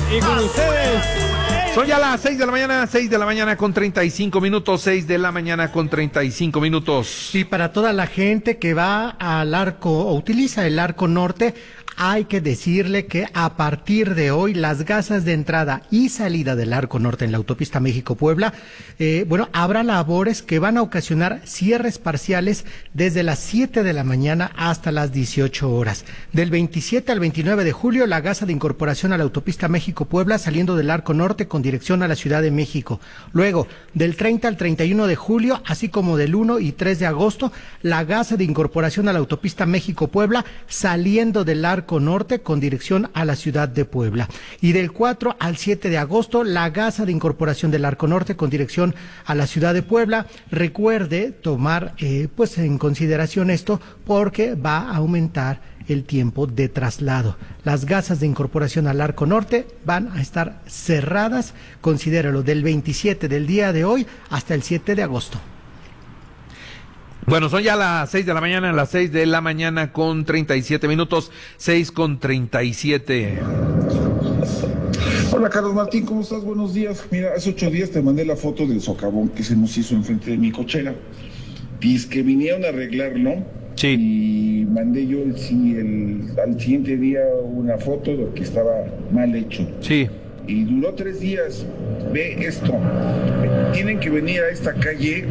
Y con ustedes, son ya las 6 de la mañana con 35 minutos, 6 de la mañana con 35 minutos. Sí, para toda la gente que va al arco o utiliza el arco norte, hay que decirle que a partir de hoy las gasas de entrada y salida del arco norte en la autopista México-Puebla, habrá labores que van a ocasionar cierres parciales desde las 7 de la mañana hasta las 18 horas. Del 27 al 29 de julio, la gasa de incorporación a la autopista México-Puebla saliendo del arco norte con dirección a la Ciudad de México. Luego, del 30 al 31 de julio, así como del 1 y 3 de agosto, la gasa de incorporación a la autopista México-Puebla saliendo del arco norte con dirección a la Ciudad de Puebla. Y del 4 al 7 de agosto, la gasa de incorporación del arco norte con dirección a la Ciudad de Puebla. Recuerde tomar en consideración esto porque va a aumentar el tiempo de traslado. Las gasas de incorporación al arco norte van a estar cerradas, considéralo, del 27 del día de hoy hasta el 7 de agosto. Bueno, son ya las 6 de la mañana con 37 minutos, 6 con 37. Hola Carlos Martín, ¿cómo estás? Buenos días. Mira, hace 8 días te mandé la foto del socavón que se nos hizo enfrente de mi cochera. Dice que vinieron a arreglarlo. Sí. Y mandé yo al siguiente día una foto de que estaba mal hecho. Sí. Y duró 3 días. Ve esto. Tienen que venir a esta calle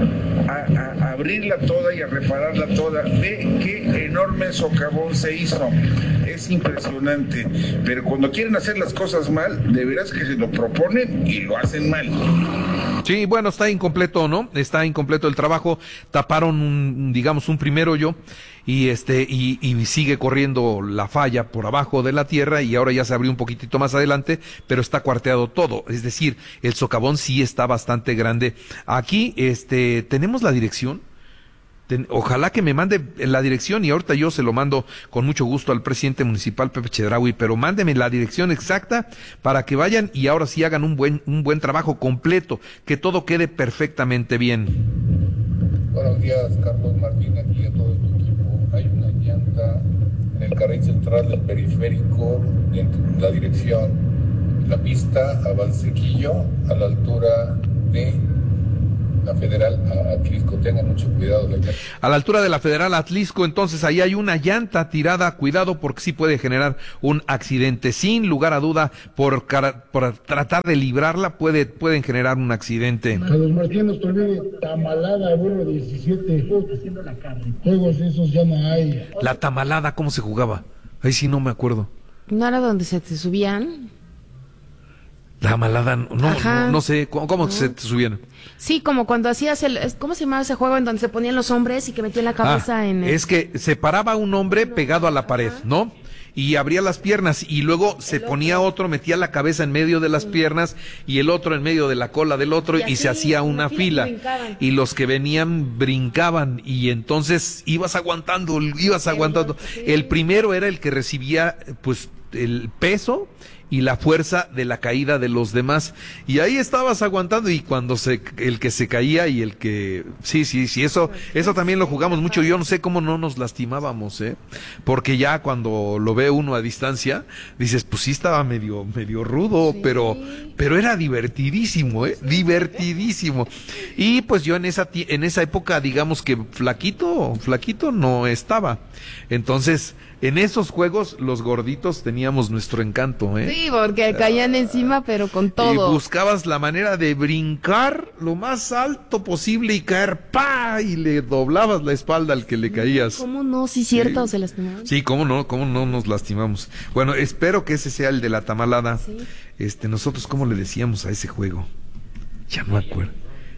a abrirla toda y a repararla toda. Ve qué enorme socavón se hizo. Es impresionante. Pero cuando quieren hacer las cosas mal, de veras que se lo proponen y lo hacen mal. Sí, bueno, está incompleto, ¿no? Está incompleto el trabajo. Taparon un primer hoyo y sigue corriendo la falla por abajo de la tierra y ahora ya se abrió un poquitito más adelante, pero está cuarteado todo. Es decir, el socavón sí está bastante grande. Aquí, tenemos la dirección. Ojalá que me mande la dirección y ahorita yo se lo mando con mucho gusto al presidente municipal Pepe Chedraui, pero mándeme la dirección exacta para que vayan y ahora sí hagan un buen trabajo completo, que todo quede perfectamente bien. Buenos días, Carlos Martín, aquí a todo el equipo. Hay una llanta en el carril central del periférico, en la dirección, la pista a Valsequillo, a la altura de la Federal a Atlisco. Tengan mucho cuidado. A la altura de la Federal a Atlisco, entonces ahí hay una llanta tirada, cuidado porque sí puede generar un accidente. Sin lugar a duda, por tratar de librarla pueden generar un accidente. Carlos Martín, nos olvide, tamalada, vuelo 17, juegos esos ya no hay. La tamalada, ¿cómo se jugaba? Ahí sí no me acuerdo. ¿No era donde se te subían? La malada, no sé, ¿cómo se te subían? Sí, como cuando hacías ¿cómo se llamaba ese juego en donde se ponían los hombres y que metían la cabeza en el... Es que se paraba un hombre pegado a la pared, ¿no? Y abría las piernas y luego se ponía otro, metía la cabeza en medio de las piernas y el otro en medio de la cola del otro y se hacía una fila. Y los que venían brincaban y entonces ibas aguantando. El primero era el que recibía, pues, el peso y la fuerza de la caída de los demás, y ahí estabas aguantando, y cuando el que se caía y el que sí, eso también lo jugamos mucho. Yo no sé cómo no nos lastimábamos, porque ya cuando lo ve uno a distancia dices, pues sí estaba medio rudo, sí, pero era divertidísimo, divertidísimo. Y pues yo en esa época, digamos que flaquito no estaba. Entonces, en esos juegos los gorditos teníamos nuestro encanto, Sí, porque caían encima, pero con todo. Y buscabas la manera de brincar lo más alto posible y caer, ¡pa! Y le doblabas la espalda al que le caías. ¿Cómo no? Sí, cierto, sí. ¿Se lastimaban? Sí, cómo no nos lastimamos. Bueno, espero que ese sea el de la tamalada. Sí. Nosotros, ¿cómo le decíamos a ese juego? Ya no me acuerdo.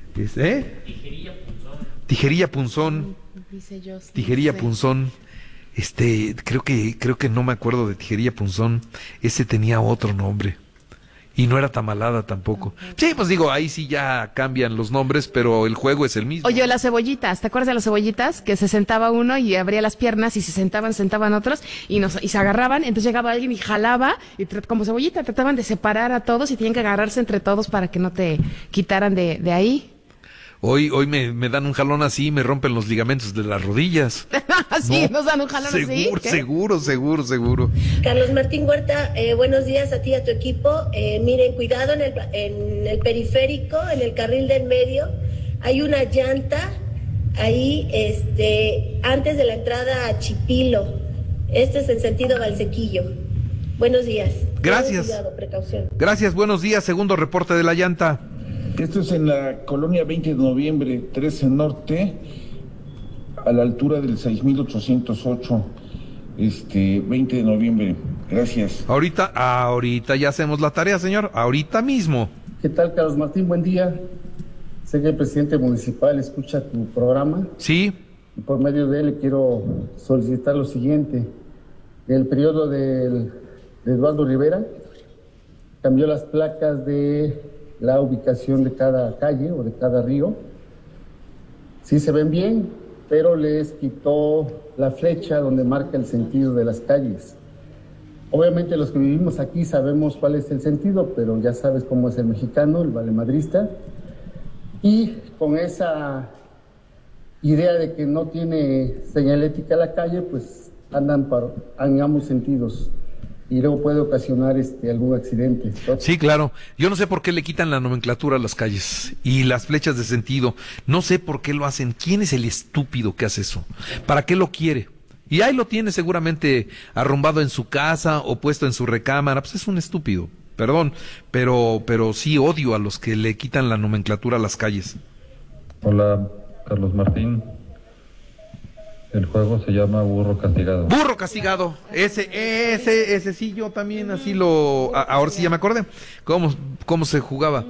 Tijerilla punzón. Dice yo. Tijerilla punzón. Creo que no me acuerdo de tijerilla punzón. Ese tenía otro nombre. Y no era tamalada tampoco. Sí, pues digo, ahí sí ya cambian los nombres, pero el juego es el mismo. Oye, las cebollitas, ¿te acuerdas de las cebollitas? Que se sentaba uno y abría las piernas y se sentaban otros y se agarraban, entonces llegaba alguien y jalaba y como cebollita trataban de separar a todos y tenían que agarrarse entre todos para que no te quitaran de ahí. Hoy me dan un jalón así y me rompen los ligamentos de las rodillas. Sí, No, nos dan un jalón así. Seguro. Carlos Martín Huerta, buenos días a ti y a tu equipo. Miren, cuidado en el periférico, en el carril del medio, hay una llanta ahí, antes de la entrada a Chipilo. Este es en sentido Valsequillo. Buenos días. Gracias. Cuidado, precaución. Gracias, buenos días. Segundo reporte de la llanta. Esto es en la colonia 20 de noviembre, 13 Norte, a la altura del 6808, 20 de noviembre. Gracias. Ahorita ya hacemos la tarea, señor. Ahorita mismo. ¿Qué tal, Carlos Martín? Buen día. Sé que el presidente municipal escucha tu programa. Sí. Y por medio de él le quiero solicitar lo siguiente. En el periodo de Eduardo Rivera, cambió las placas de la ubicación de cada calle o de cada río. Sí se ven bien, pero les quitó la flecha donde marca el sentido de las calles. Obviamente los que vivimos aquí sabemos cuál es el sentido, pero ya sabes cómo es el mexicano, el valemadrista. Y con esa idea de que no tiene señalética la calle, pues andan en ambos sentidos. Y luego puede ocasionar algún accidente. Sí, claro. Yo no sé por qué le quitan la nomenclatura a las calles y las flechas de sentido. No sé por qué lo hacen. ¿Quién es el estúpido que hace eso? ¿Para qué lo quiere? Y ahí lo tiene seguramente arrumbado en su casa o puesto en su recámara. Pues es un estúpido. Perdón, pero sí odio a los que le quitan la nomenclatura a las calles. Hola, Carlos Martín. El juego se llama Burro Castigado. ¡Burro Castigado! Ese sí, yo también así ahora sí ya me acordé cómo se jugaba.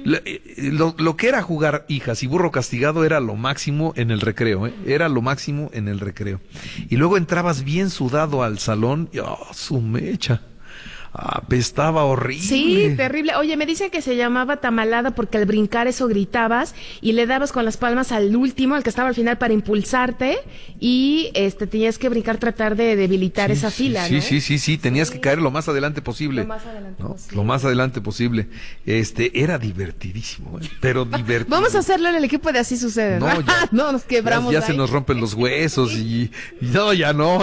Lo que era jugar hijas y Burro Castigado era lo máximo en el recreo, ¿eh? Era lo máximo en el recreo. Y luego entrabas bien sudado al salón y su mecha. Apestaba horrible. Sí, terrible. Oye, me dicen que se llamaba tamalada porque al brincar eso gritabas y le dabas con las palmas al último, al que estaba al final para impulsarte y tenías que brincar, tratar de debilitar esa fila, ¿no? Sí, tenías que caer lo más adelante posible. Lo más adelante posible. Era divertidísimo, pero divertido. Vamos a hacerlo en el equipo de Así Sucede, ¿no? No, nos quebramos ya se nos rompen los huesos y ya no.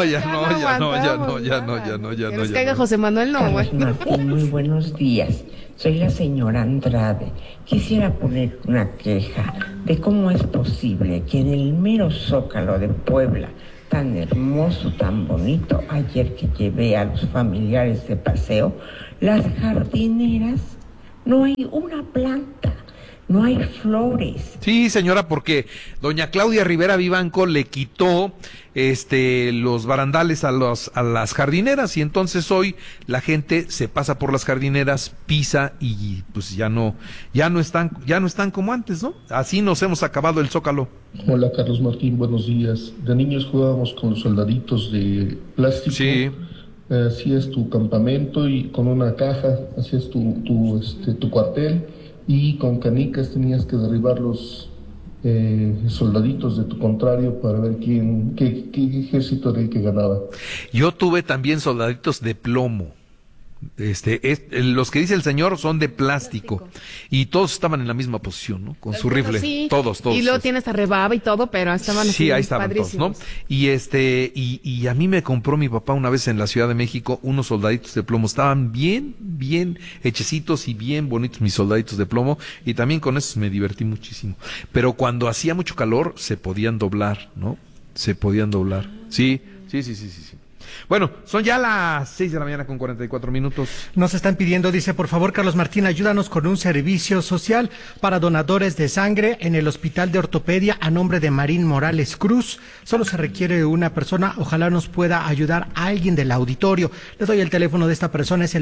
Que nos caiga José Manuel, no. Martín, muy buenos días. Soy la señora Andrade. Quisiera poner una queja de cómo es posible que en el mero Zócalo de Puebla, tan hermoso, tan bonito, ayer que llevé a los familiares de paseo, las jardineras, no hay una planta. No hay flores. Sí, señora, porque doña Claudia Rivera Vivanco le quitó los barandales a las jardineras y entonces hoy la gente se pasa por las jardineras, pisa y pues ya no están como antes, ¿no? Así nos hemos acabado el Zócalo. Hola, Carlos Martín, buenos días. De niños jugábamos con los soldaditos de plástico. Sí. Hacías tu campamento y con una caja hacías tu cuartel. Y con canicas tenías que derribar los soldaditos de tu contrario para ver qué ejército era el que ganaba. Yo tuve también soldaditos de plomo. Los que dice el señor son de plástico y todos estaban en la misma posición, ¿no? Con su rifle, sí. Todos. Y luego tiene esta rebaba y todo, pero estaban así. Sí, ahí estaban todos, ¿no? Y a mí me compró mi papá una vez en la Ciudad de México unos soldaditos de plomo. Estaban bien hechecitos y bien bonitos mis soldaditos de plomo y también con esos me divertí muchísimo. Pero cuando hacía mucho calor se podían doblar, ¿no? Sí. Bueno, son ya las 6 de la mañana con 44 minutos. Nos están pidiendo, dice, por favor, Carlos Martín, ayúdanos con un servicio social para donadores de sangre en el Hospital de Ortopedia a nombre de Marín Morales Cruz. Solo se requiere una persona, ojalá nos pueda ayudar alguien del auditorio. Les doy el teléfono de esta persona, es el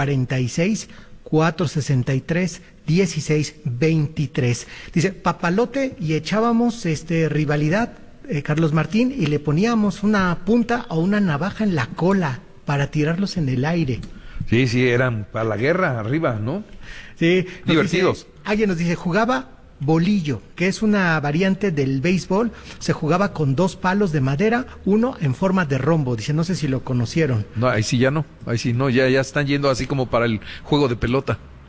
246-463-1623. Dice, papalote y echábamos rivalidad. Carlos Martín, y le poníamos una punta o una navaja en la cola para tirarlos en el aire. Sí, eran para la guerra arriba, ¿no? Sí. Divertidos. Alguien nos dice, jugaba bolillo, que es una variante del béisbol, se jugaba con 2 palos de madera, uno en forma de rombo. Dice, no sé si lo conocieron. No, ahí sí ya no, ya están yendo así como para el juego de pelota.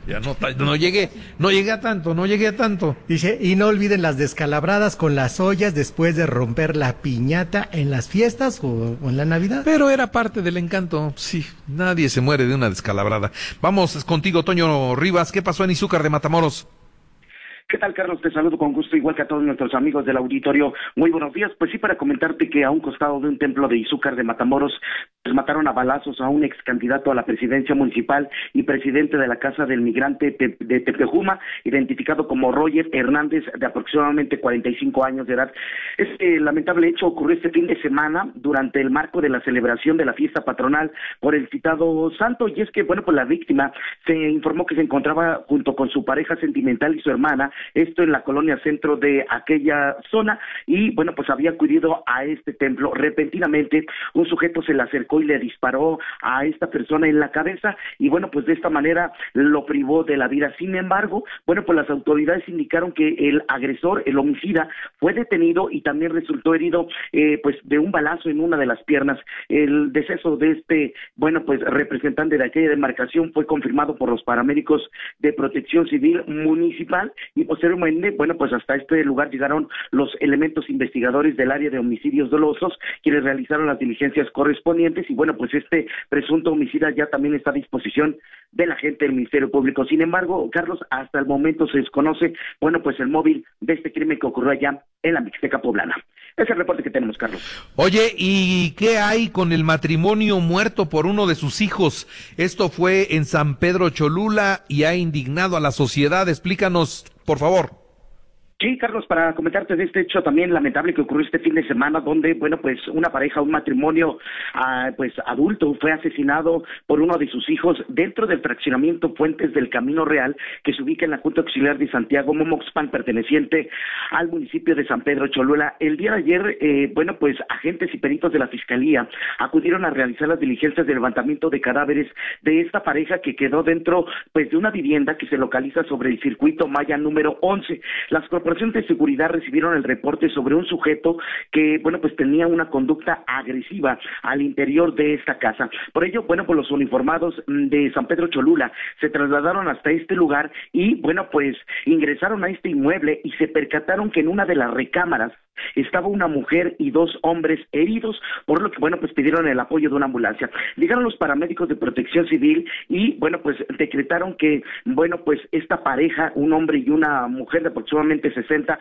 Ya no llegué a tanto. Dice, y no olviden las descalabradas con las ollas después de romper la piñata en las fiestas o en la Navidad. Pero era parte del encanto, sí, nadie se muere de una descalabrada. Vamos contigo, Toño Rivas, ¿qué pasó en Izúcar de Matamoros? ¿Qué tal, Carlos? Te saludo con gusto, igual que a todos nuestros amigos del auditorio. Muy buenos días. Pues sí, para comentarte que a un costado de un templo de Izúcar de Matamoros, pues mataron a balazos a un ex candidato a la presidencia municipal y presidente de la Casa del Migrante de Tepejuma, identificado como Roger Hernández, de aproximadamente 45 años de edad. Este lamentable hecho ocurrió este fin de semana durante el marco de la celebración de la fiesta patronal por el citado santo, y es que, bueno, pues la víctima se informó que se encontraba junto con su pareja sentimental y su hermana, esto en la colonia centro de aquella zona, y bueno, pues había acudido a este templo. Repentinamente un sujeto se le acercó y le disparó a esta persona en la cabeza, y bueno, pues de esta manera lo privó de la vida. Sin embargo, bueno, pues las autoridades indicaron que el agresor, el homicida, fue detenido y también resultó herido pues de un balazo en una de las piernas. El deceso de este, bueno, pues representante de aquella demarcación fue confirmado por los paramédicos de Protección Civil Municipal, y posteriormente, bueno, pues hasta este lugar llegaron los elementos investigadores del área de homicidios dolosos, quienes realizaron las diligencias correspondientes, y bueno, pues este presunto homicida ya también está a disposición de la gente del Ministerio Público. Sin embargo, Carlos, hasta el momento se desconoce, bueno, pues el móvil de este crimen que ocurrió allá en la Mixteca poblana. Ese es el reporte que tenemos, Carlos. Oye, ¿y qué hay con el matrimonio muerto por uno de sus hijos? Esto fue en San Pedro Cholula y ha indignado a la sociedad. Explícanos, por favor. Sí, Carlos, para comentarte de este hecho también lamentable que ocurrió este fin de semana, donde, bueno, pues una pareja, un matrimonio, pues adulto, fue asesinado por uno de sus hijos dentro del fraccionamiento Puentes del Camino Real, que se ubica en la Junta Auxiliar de Santiago Momoxpan, perteneciente al municipio de San Pedro Cholula. El día de ayer, bueno, pues agentes y peritos de la Fiscalía acudieron a realizar las diligencias de levantamiento de cadáveres de esta pareja que quedó dentro, pues, de una vivienda que se localiza sobre el circuito Maya número 11. Las corporaciones de seguridad recibieron el reporte sobre un sujeto que, bueno, pues tenía una conducta agresiva al interior de esta casa. Por ello, bueno, pues los uniformados de San Pedro Cholula se trasladaron hasta este lugar y, bueno, pues ingresaron a este inmueble y se percataron que en una de las recámaras estaba una mujer y dos hombres heridos, por lo que, bueno, pues pidieron el apoyo de una ambulancia. Llegaron los paramédicos de Protección Civil y, bueno, pues decretaron que, bueno, pues esta pareja, un hombre y una mujer de aproximadamente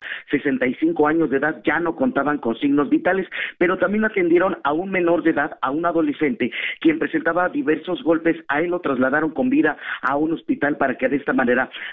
65 años de edad, ya no contaban con signos vitales, pero también atendieron a un menor de edad, a un adolescente, quien presentaba diversos golpes. A él lo trasladaron con vida a un hospital para que de esta manera